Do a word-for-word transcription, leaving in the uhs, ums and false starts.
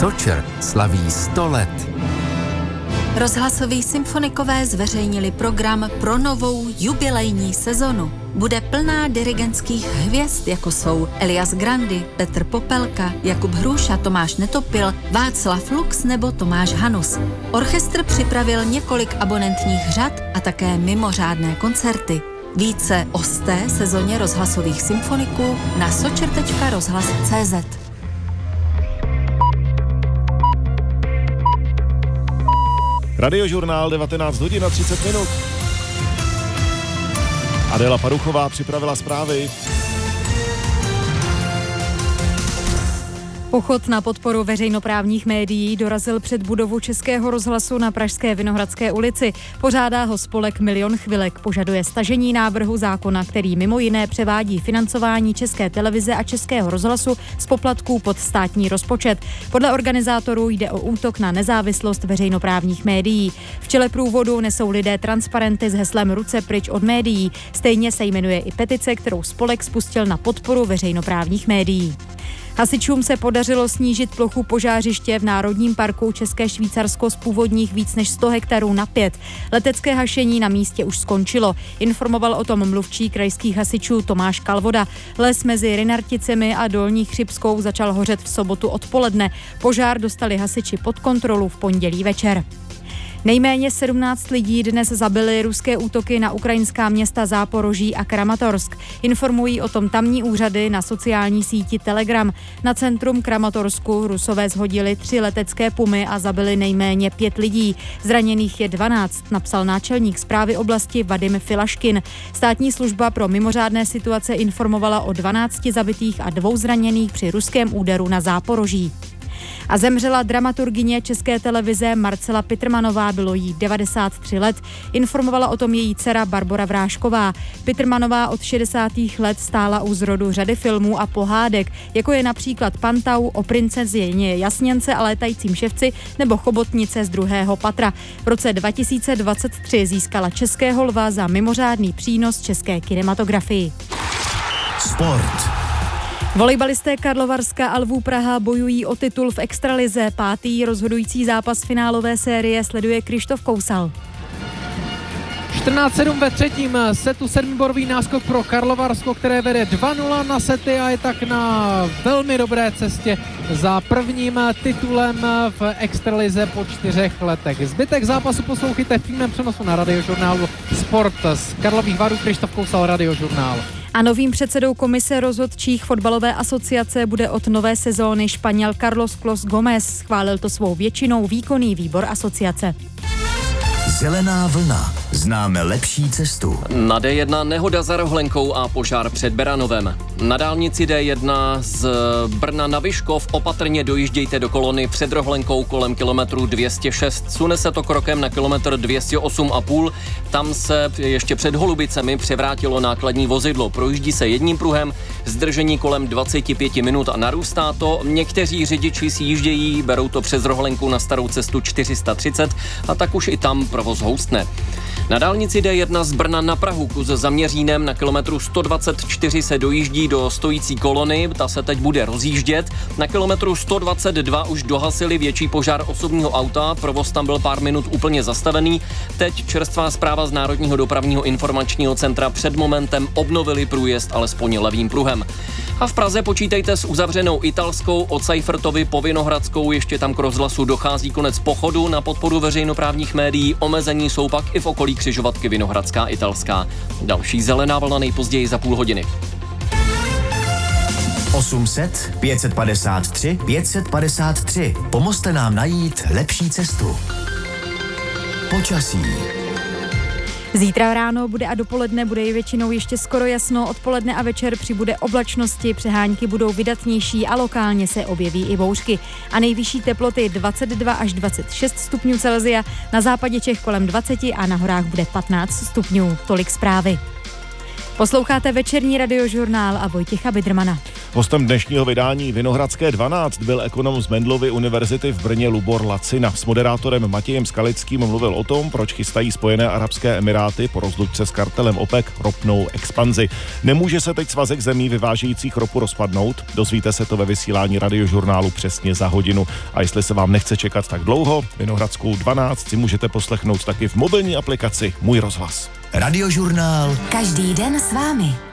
Sočer slaví sto let. Rozhlasoví symfonikové zveřejnili program pro novou jubilejní sezonu. Bude plná dirigentských hvězd, jako jsou Elias Grandi, Petr Popelka, Jakub Hruša, Tomáš Netopil, Václav Lux nebo Tomáš Hanus. Orchestr připravil několik abonentních řad a také mimořádné koncerty. Více o sté sezóně rozhlasových symfoniků na sočer tečka rozhlas tečka cé zet. Radiožurnál devatenáct hodin a třicet minut. Adéla Paruchová připravila zprávy. Pochod na podporu veřejnoprávních médií dorazil před budovu Českého rozhlasu na pražské Vinohradské ulici. Pořádá ho spolek Milion chvilek. Požaduje stažení návrhu zákona, který mimo jiné převádí financování České televize a Českého rozhlasu z poplatků pod státní rozpočet. Podle organizátorů jde o útok na nezávislost veřejnoprávních médií. V čele průvodu nesou lidé transparenty s heslem Ruce pryč od médií. Stejně se jmenuje i petice, kterou spolek spustil na podporu veřejnoprávních médií. Hasičům se podařilo snížit plochu požářiště v Národním parku České Švýcarsko z původních víc než sto hektarů na pět. Letecké hašení na místě už skončilo. Informoval o tom mluvčí krajských hasičů Tomáš Kalvoda. Les mezi Rynarticemi a Dolní Chřibskou začal hořet v sobotu odpoledne. Požár dostali hasiči pod kontrolu v pondělí večer. Nejméně sedmnáct lidí dnes zabili ruské útoky na ukrajinská města Záporoží a Kramatorsk. Informují o tom tamní úřady na sociální síti Telegram. Na centrum Kramatorsku Rusové shodili tři letecké pumy a zabili nejméně pět lidí. Zraněných je dvanáct, napsal náčelník správy oblasti Vadim Filaškin. Státní služba pro mimořádné situace informovala o dvanácti zabitých a dvou zraněných při ruském úderu na Záporoží. A zemřela dramaturgyně České televize Marcela Pitrmanová, bylo jí devadesát tři let. Informovala o tom její dcera Barbora Vrášková. Pitrmanová od šedesátých let stála u zrodu řady filmů a pohádek, jako je například Pantau, O princezině Jasněnce a létajícím ševci nebo Chobotnice z druhého patra. V roce dva tisíce dvacet tři získala Českého lva za mimořádný přínos české kinematografii. Sport. Volejbalisté Karlovarska a Lvů Praha bojují o titul v extralize. Pátý rozhodující zápas finálové série sleduje Krištof Kousal. čtrnáct sedm ve třetím setu, sedmiborový náskok pro Karlovarsko, které vede dva nula na sety a je tak na velmi dobré cestě za prvním titulem v extralize po čtyřech letech. Zbytek zápasu poslouchejte v přímém přenosu na Radiožurnálu Sport. Z Karlových Varů Krištof Kousal, Radiožurnál. A novým předsedou komise rozhodčích fotbalové asociace bude od nové sezóny Španěl Carlos Clos Gómez. Schválil to svou většinou výkonný výbor asociace. Zelená vlna. Známe lepší cestu. Na D jedna nehoda za Rohlenkou a požár před Beranovem. Na dálnici D jedna z Brna na Vyškov opatrně dojíždějte do kolony před Rohlenkou kolem kilometru dvě stě šest. Sune se to krokem na kilometr dvě stě osm a půl. Tam se ještě před Holubicemi převrátilo nákladní vozidlo. Projíždí se jedním pruhem, zdržení kolem dvacet pět minut a narůstá to. Někteří řidiči si jíždějí, berou to přes Rohlenku na starou cestu čtyři sta třicet a tak už i tam provoz houstne. Na dálnici D jedna z Brna na Prahu kus za Měřínem na kilometru sto dvacet čtyři se dojíždí do stojící kolony, ta se teď bude rozjíždět. Na kilometru sto dvacet dva už dohasili větší požár osobního auta, provoz tam byl pár minut úplně zastavený. Teď čerstvá zpráva z Národního dopravního informačního centra před momentem obnovili průjezd alespoň levým pruhem. A v Praze počítejte s uzavřenou italskou od Seifertovy po Vinohradskou, ještě tam k rozhlasu dochází konec pochodu na podporu veřejnoprávních médií, omezení jsou pak i v okolí křižovatky Vinohradská italská. Další zelená vlna nejpozději za půl hodiny. osm set, pět set padesát tři, pět set padesát tři. Pomozte nám najít lepší cestu. Počasí. Zítra ráno bude a dopoledne bude i většinou ještě skoro jasno, odpoledne a večer přibude oblačnosti, přehánky budou vydatnější a lokálně se objeví i bouřky. A nejvyšší teploty dvacet dva až dvacet šest stupňů Celsia, na západě Čech kolem dvacet a na horách bude patnáct stupňů. Tolik zprávy. Posloucháte večerní radiožurnál a Vojtěcha Bidrmana. Hostem dnešního vydání Vinohradské dvanáct byl ekonom z Mendelovy univerzity v Brně Lubor Lacina. S moderátorem Matějem Skalickým mluvil o tom, proč chystají Spojené arabské emiráty po rozlučce s kartelem OPEC ropnou expanzi. Nemůže se teď svazek zemí vyvážejících ropu rozpadnout? Dozvíte se to ve vysílání radiožurnálu přesně za hodinu. A jestli se vám nechce čekat tak dlouho, Vinohradskou dvanáct si můžete poslechnout taky v mobilní aplikaci Můj rozhlas. Radiožurnál. Každý den s vámi.